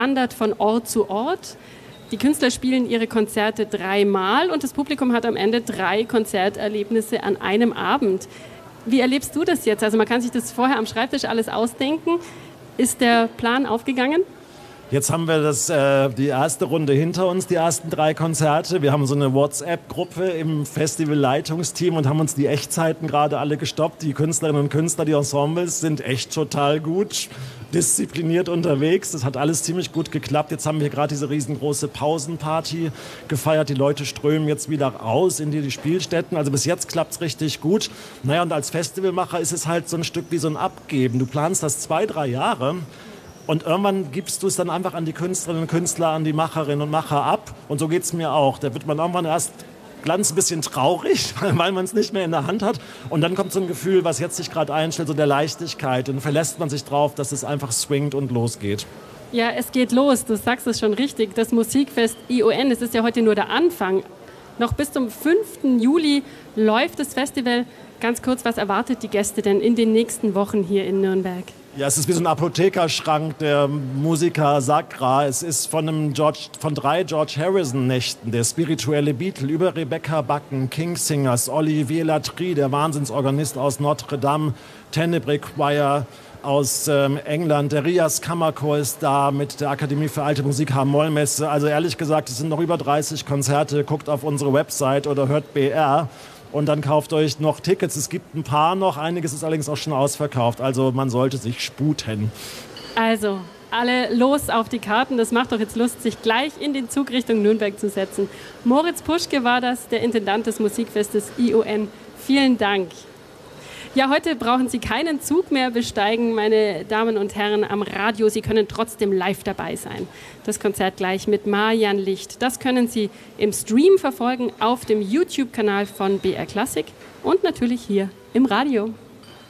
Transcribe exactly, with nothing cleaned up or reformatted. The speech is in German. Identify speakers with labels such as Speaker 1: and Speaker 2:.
Speaker 1: wandert von Ort zu Ort. Die Künstler spielen ihre Konzerte dreimal und das Publikum hat am Ende drei Konzerterlebnisse an einem Abend. Wie erlebst du das jetzt? Also man kann sich das vorher am Schreibtisch alles ausdenken. Ist der Plan aufgegangen?
Speaker 2: Jetzt haben wir das, äh, die erste Runde hinter uns, die ersten drei Konzerte. Wir haben so eine WhatsApp-Gruppe im Festival-Leitungsteam und haben uns die Echtzeiten gerade alle gestoppt. Die Künstlerinnen und Künstler, die Ensembles sind echt total gut, diszipliniert unterwegs. Das hat alles ziemlich gut geklappt. Jetzt haben wir gerade diese riesengroße Pausenparty gefeiert. Die Leute strömen jetzt wieder raus in die, die Spielstätten. Also bis jetzt klappt es richtig gut. Naja, und als Festivalmacher ist es halt so ein Stück wie so ein Abgeben. Du planst das zwei, drei Jahre. Und irgendwann gibst du es dann einfach an die Künstlerinnen und Künstler, an die Macherinnen und Macher ab. Und so geht es mir auch. Da wird man irgendwann erst ganz ein bisschen traurig, weil man es nicht mehr in der Hand hat. Und dann kommt so ein Gefühl, was jetzt sich gerade einstellt, so der Leichtigkeit. Und dann verlässt man sich drauf, dass es einfach swingt und losgeht.
Speaker 1: Ja, es geht los. Du sagst es schon richtig. Das Musikfest I O N, es ist ja heute nur der Anfang. Noch bis zum fünften Juli läuft das Festival. Ganz kurz, was erwartet die Gäste denn in den nächsten Wochen hier in Nürnberg?
Speaker 2: Ja, es ist wie so ein Apothekerschrank der Musiker Sacra. Es ist von, einem George, von drei George Harrison-Nächten, der spirituelle Beatle, über Rebecca Bucken, Kingsingers, Olivier Latry, der Wahnsinnsorganist aus Notre Dame, Tenebrae Choir aus ähm, England, der Rias Kammerchor ist da mit der Akademie für Alte Musik H-Moll-Messe. Also ehrlich gesagt, es sind noch über dreißig Konzerte. Guckt auf unsere Website oder hört B R. Und dann kauft euch noch Tickets. Es gibt ein paar noch, einiges ist allerdings auch schon ausverkauft. Also man sollte sich sputen.
Speaker 1: Also, alle los auf die Karten. Das macht doch jetzt Lust, sich gleich in den Zug Richtung Nürnberg zu setzen. Moritz Puschke war das, der Intendant des Musikfestes I O N. Vielen Dank. Ja, heute brauchen Sie keinen Zug mehr besteigen, meine Damen und Herren am Radio. Sie können trotzdem live dabei sein. Das Konzert gleich mit Marian Licht. Das können Sie im Stream verfolgen auf dem YouTube-Kanal von B R Classic und natürlich hier im Radio.